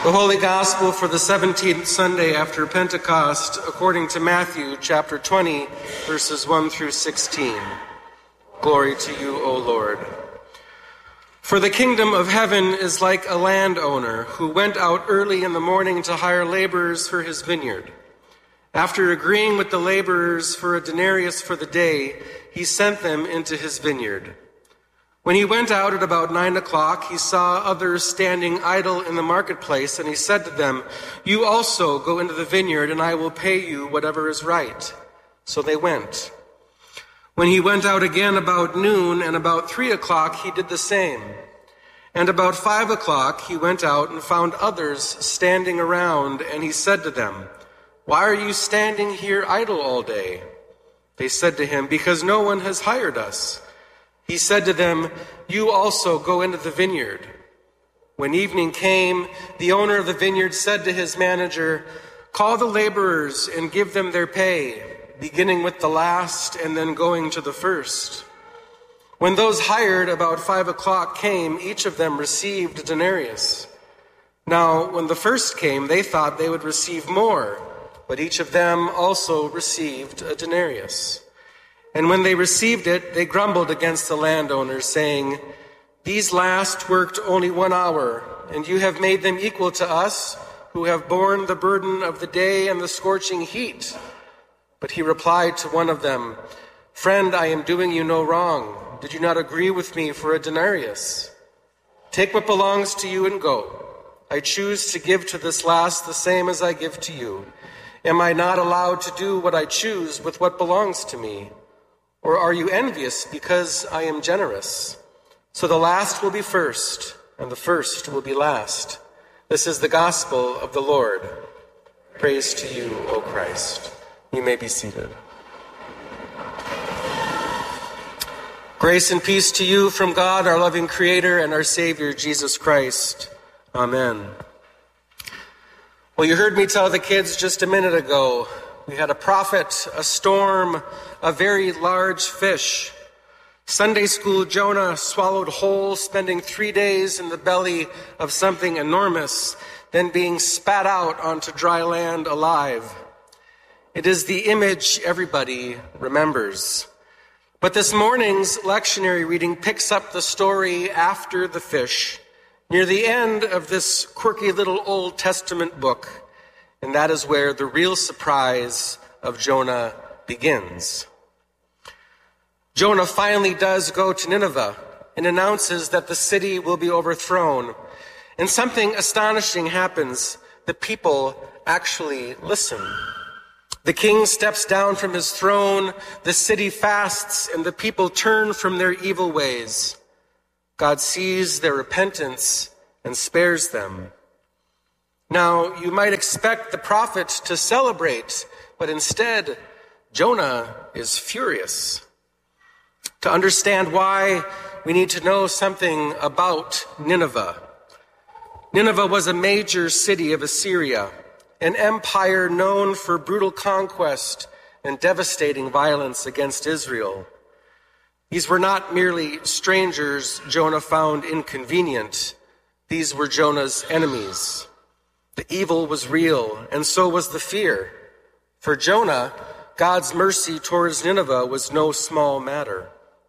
The Holy Gospel for the 17th Sunday after Pentecost, according to Matthew chapter 20, verses 1 through 16. Glory to you, O Lord. For the kingdom of heaven is like a landowner who went out early in the morning to hire laborers for his vineyard. After agreeing with the laborers for a denarius for the day, he sent them into his vineyard. When he went out at about 9 o'clock, he saw others standing idle in the marketplace, and he said to them, "You also go into the vineyard, and I will pay you whatever is right." So they went. When he went out again about noon and about 3 o'clock, he did the same. And about 5 o'clock, he went out and found others standing around, and he said to them, "Why are you standing here idle all day?" They said to him, "Because no one has hired us." He said to them, "You also go into the vineyard." When evening came, the owner of the vineyard said to his manager, "Call the laborers and give them their pay, beginning with the last and then going to the first." When those hired about 5 o'clock came, each of them received a denarius. Now, when the first came, they thought they would receive more, but each of them also received a denarius. And when they received it, they grumbled against the landowners, saying, "These last worked only 1 hour, and you have made them equal to us, who have borne the burden of the day and the scorching heat." But he replied to one of them, "Friend, I am doing you no wrong. Did you not agree with me for a denarius? Take what belongs to you and go. I choose to give to this last the same as I give to you. Am I not allowed to do what I choose with what belongs to me? Or are you envious because I am generous? So the last will be first, and the first will be last." This is the gospel of the Lord. Praise to you, O Christ. You may be seated. Grace and peace to you from God, our loving Creator, and our Savior, Jesus Christ. Amen. Well, you heard me tell the kids just a minute ago, we had a prophet, a storm, a very large fish. Sunday school Jonah swallowed whole, spending 3 days in the belly of something enormous, then being spat out onto dry land alive. It is the image everybody remembers. But this morning's lectionary reading picks up the story after the fish, near the end of this quirky little Old Testament book, and that is where the real surprise of Jonah begins. Jonah finally does go to Nineveh and announces that the city will be overthrown. And something astonishing happens. The people actually listen. The king steps down from his throne, the city fasts, and the people turn from their evil ways. God sees their repentance and spares them. Now, you might expect the prophet to celebrate, but instead, Jonah is furious. To understand why, we need to know something about Nineveh. Nineveh was a major city of Assyria, an empire known for brutal conquest and devastating violence against Israel. These were not merely strangers Jonah found inconvenient. These were Jonah's enemies. The evil was real, and so was the fear. For Jonah, God's mercy towards Nineveh was no small matter.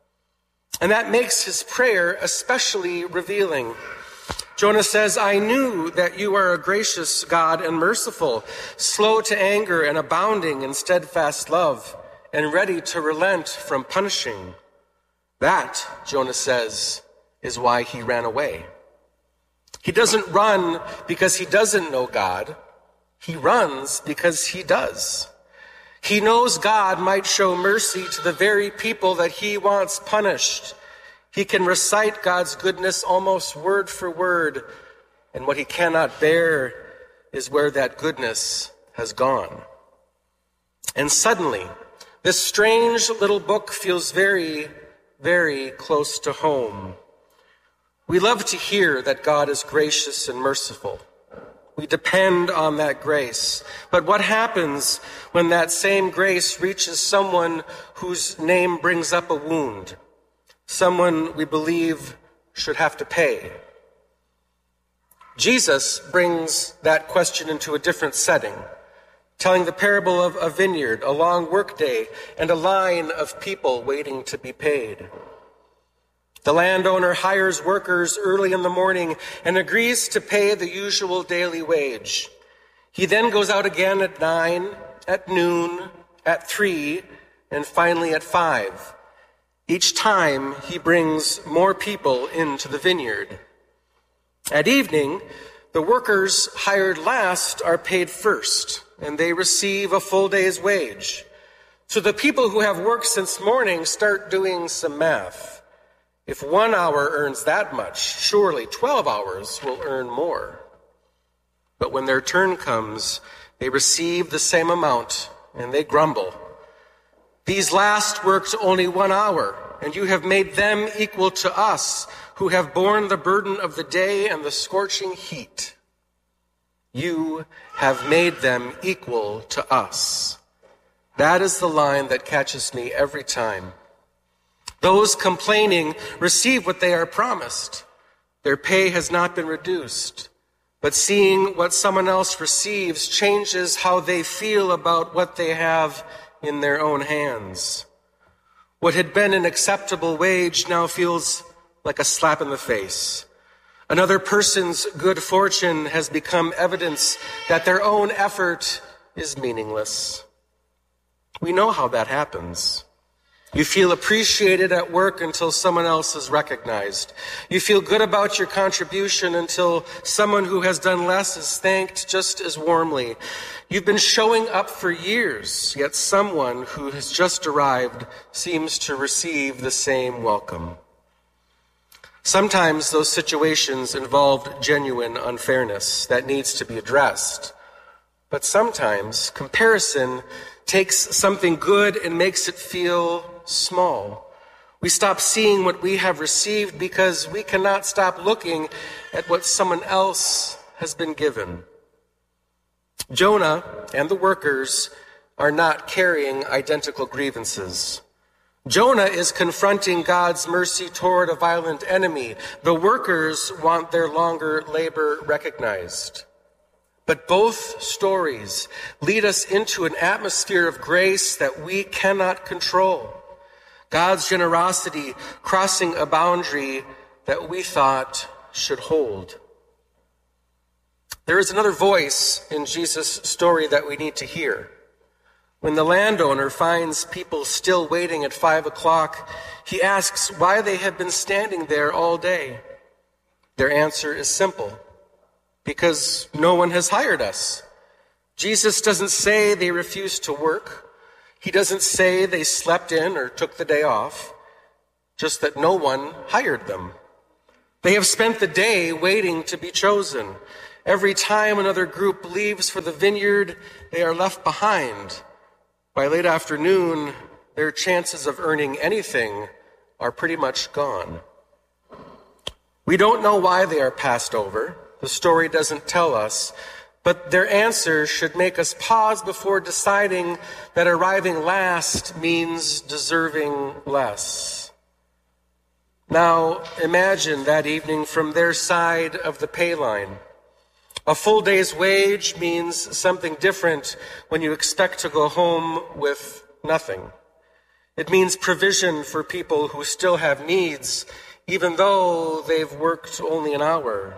And that makes his prayer especially revealing. Jonah says, "I knew that you are a gracious God and merciful, slow to anger and abounding in steadfast love, and ready to relent from punishing." That, Jonah says, is why he ran away. He doesn't run because he doesn't know God. He runs because he does. He knows God might show mercy to the very people that he wants punished. He can recite God's goodness almost word for word, and what he cannot bear is where that goodness has gone. And suddenly, this strange little book feels very, very close to home. We love to hear that God is gracious and merciful. We depend on that grace. But what happens when that same grace reaches someone whose name brings up a wound? Someone we believe should have to pay. Jesus brings that question into a different setting, telling the parable of a vineyard, a long workday, and a line of people waiting to be paid. The landowner hires workers early in the morning and agrees to pay the usual daily wage. He then goes out again at 9, at noon, at 3, and finally at 5. Each time he brings more people into the vineyard. At evening, the workers hired last are paid first, and they receive a full day's wage. So the people who have worked since morning start doing some math. If 1 hour earns that much, surely 12 hours will earn more. But when their turn comes, they receive the same amount, and they grumble. These last worked only 1 hour, and you have made them equal to us, who have borne the burden of the day and the scorching heat. You have made them equal to us. That is the line that catches me every time. Those complaining receive what they are promised. Their pay has not been reduced. But seeing what someone else receives changes how they feel about what they have in their own hands. What had been an acceptable wage now feels like a slap in the face. Another person's good fortune has become evidence that their own effort is meaningless. We know how that happens. You feel appreciated at work until someone else is recognized. You feel good about your contribution until someone who has done less is thanked just as warmly. You've been showing up for years, yet someone who has just arrived seems to receive the same welcome. Sometimes those situations involved genuine unfairness that needs to be addressed. But sometimes comparison takes something good and makes it feel small. We stop seeing what we have received because we cannot stop looking at what someone else has been given. Jonah and the workers are not carrying identical grievances. Jonah is confronting God's mercy toward a violent enemy. The workers want their longer labor recognized. But both stories lead us into an atmosphere of grace that we cannot control. God's generosity crossing a boundary that we thought should hold. There is another voice in Jesus' story that we need to hear. When the landowner finds people still waiting at 5 o'clock, he asks why they have been standing there all day. Their answer is simple: because no one has hired us. Jesus doesn't say they refused to work. He doesn't say they slept in or took the day off, just that no one hired them. They have spent the day waiting to be chosen. Every time another group leaves for the vineyard, they are left behind. By late afternoon, their chances of earning anything are pretty much gone. We don't know why they are passed over. The story doesn't tell us, but their answer should make us pause before deciding that arriving last means deserving less. Now, imagine that evening from their side of the pay line. A full day's wage means something different when you expect to go home with nothing. It means provision for people who still have needs, even though they've worked only an hour.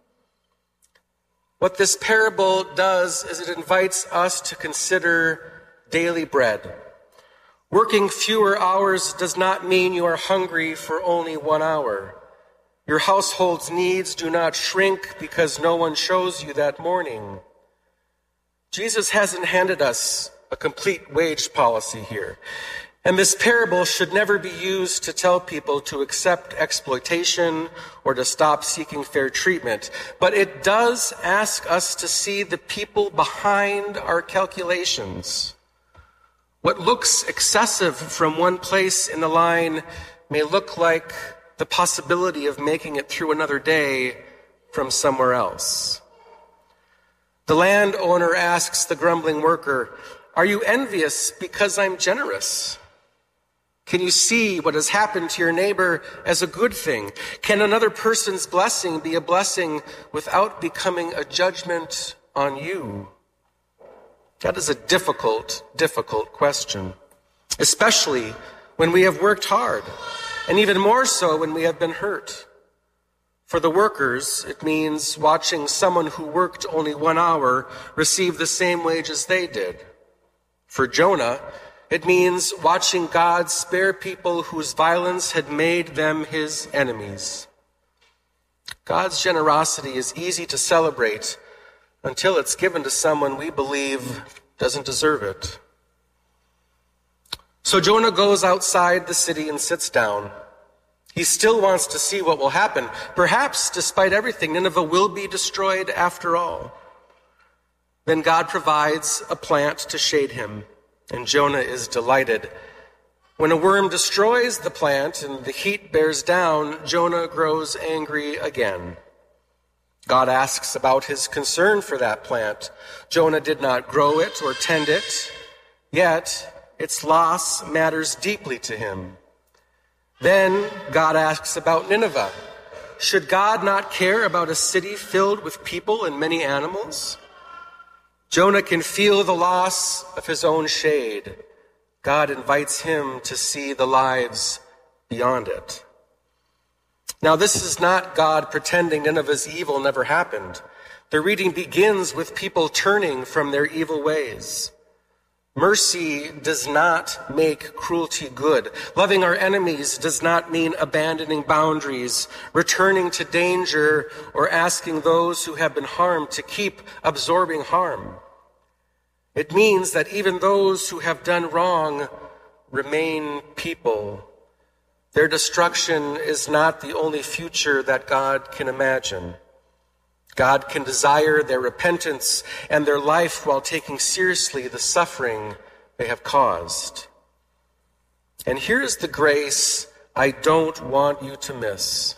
What this parable does is it invites us to consider daily bread. Working fewer hours does not mean you are hungry for only 1 hour. Your household's needs do not shrink because no one shows you that morning. Jesus hasn't handed us a complete wage policy here. And this parable should never be used to tell people to accept exploitation or to stop seeking fair treatment. But it does ask us to see the people behind our calculations. What looks excessive from one place in the line may look like the possibility of making it through another day from somewhere else. The landowner asks the grumbling worker, "Are you envious because I'm generous?" Can you see what has happened to your neighbor as a good thing? Can another person's blessing be a blessing without becoming a judgment on you? That is a difficult question, especially when we have worked hard, and even more so when we have been hurt. For the workers, it means watching someone who worked only 1 hour receive the same wage as they did. For Jonah, it means watching God spare people whose violence had made them his enemies. God's generosity is easy to celebrate until it's given to someone we believe doesn't deserve it. So Jonah goes outside the city and sits down. He still wants to see what will happen. Perhaps, despite everything, Nineveh will be destroyed after all. Then God provides a plant to shade him, and Jonah is delighted. When a worm destroys the plant and the heat bears down, Jonah grows angry again. God asks about his concern for that plant. Jonah did not grow it or tend it, yet its loss matters deeply to him. Then God asks about Nineveh. Should God not care about a city filled with people and many animals? Jonah can feel the loss of his own shade. God invites him to see the lives beyond it. Now, this is not God pretending Nineveh's evil never happened. The reading begins with people turning from their evil ways. Mercy does not make cruelty good. Loving our enemies does not mean abandoning boundaries, returning to danger, or asking those who have been harmed to keep absorbing harm. It means that even those who have done wrong remain people. Their destruction is not the only future that God can imagine. God can desire their repentance and their life while taking seriously the suffering they have caused. And here's the grace I don't want you to miss.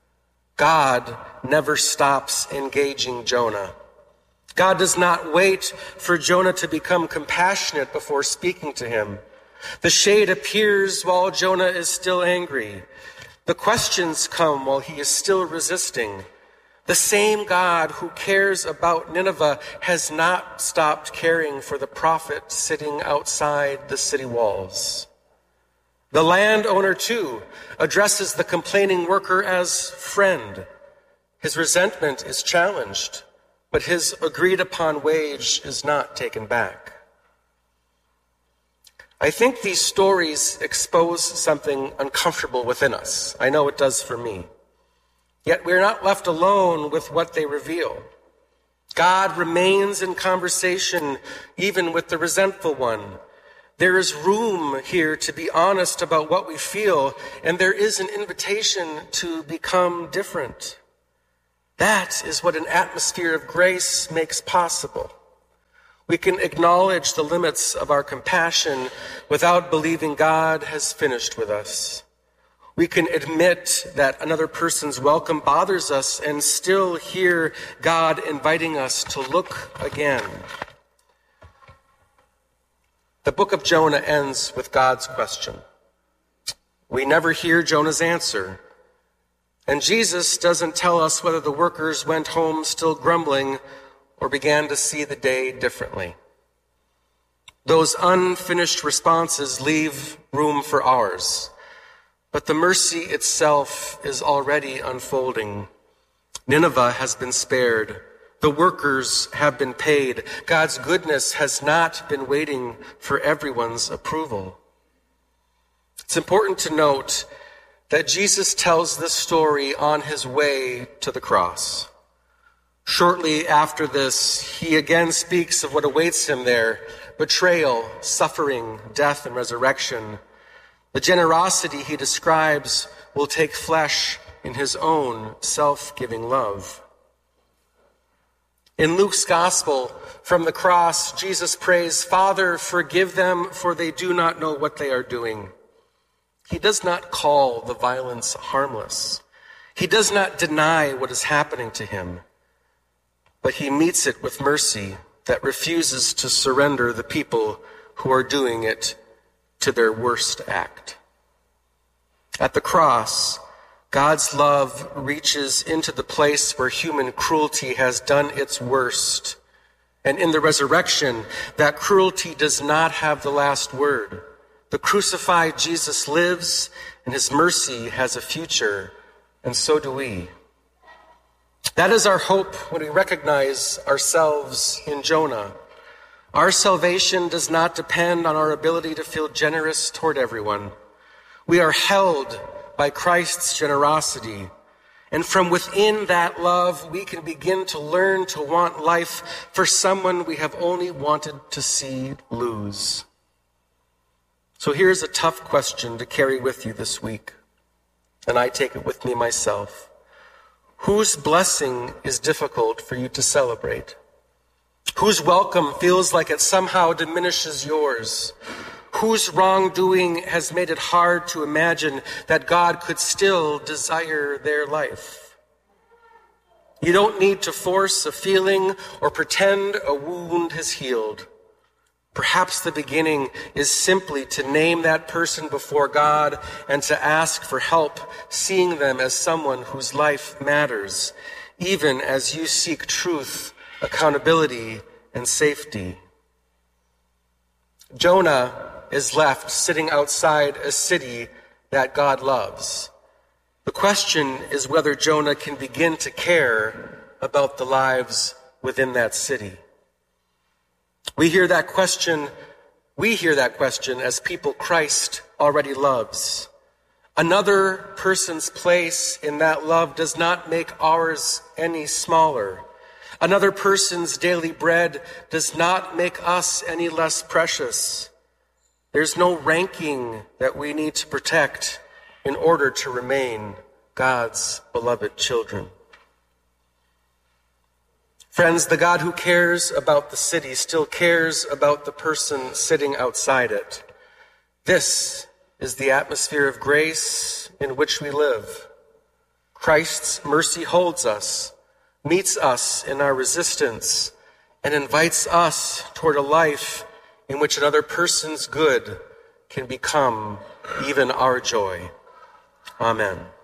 God never stops engaging Jonah. God does not wait for Jonah to become compassionate before speaking to him. The shade appears while Jonah is still angry. The questions come while he is still resisting. The same God who cares about Nineveh has not stopped caring for the prophet sitting outside the city walls. The landowner, too, addresses the complaining worker as friend. His resentment is challenged, but his agreed-upon wage is not taken back. I think these stories expose something uncomfortable within us. I know it does for me. Yet we're not left alone with what they reveal. God remains in conversation even with the resentful one. There is room here to be honest about what we feel, and there is an invitation to become different. That is what an atmosphere of grace makes possible. We can acknowledge the limits of our compassion without believing God has finished with us. We can admit that another person's welcome bothers us and still hear God inviting us to look again. The book of Jonah ends with God's question. We never hear Jonah's answer. And Jesus doesn't tell us whether the workers went home still grumbling or began to see the day differently. Those unfinished responses leave room for ours. But the mercy itself is already unfolding. Nineveh has been spared. The workers have been paid. God's goodness has not been waiting for everyone's approval. It's important to note that Jesus tells this story on his way to the cross. Shortly after this, he again speaks of what awaits him there: betrayal, suffering, death, and resurrection. The generosity he describes will take flesh in his own self-giving love. In Luke's gospel, from the cross, Jesus prays, "Father, forgive them, for they do not know what they are doing." He does not call the violence harmless. He does not deny what is happening to him, but he meets it with mercy that refuses to surrender the people who are doing it to their worst act. At the cross, God's love reaches into the place where human cruelty has done its worst. And in the resurrection, that cruelty does not have the last word. The crucified Jesus lives, and his mercy has a future, and so do we. That is our hope when we recognize ourselves in Jonah. Our salvation does not depend on our ability to feel generous toward everyone. We are held by Christ's generosity. And from within that love, we can begin to learn to want life for someone we have only wanted to see lose. So here's a tough question to carry with you this week, and I take it with me myself. Whose blessing is difficult for you to celebrate? Whose welcome feels like it somehow diminishes yours? Whose wrongdoing has made it hard to imagine that God could still desire their life? You don't need to force a feeling or pretend a wound has healed. Perhaps the beginning is simply to name that person before God and to ask for help, seeing them as someone whose life matters, even as you seek truth, accountability, and safety. Jonah is left sitting outside a city that God loves. The question is whether Jonah can begin to care about the lives within that city. We hear that question as people Christ already loves. Another person's place in that love does not make ours any smaller. Another person's daily bread does not make us any less precious. There's no ranking that we need to protect in order to remain God's beloved children. Friends, the God who cares about the city still cares about the person sitting outside it. This is the atmosphere of grace in which we live. Christ's mercy holds us, meets us in our resistance, and invites us toward a life in which another person's good can become even our joy. Amen.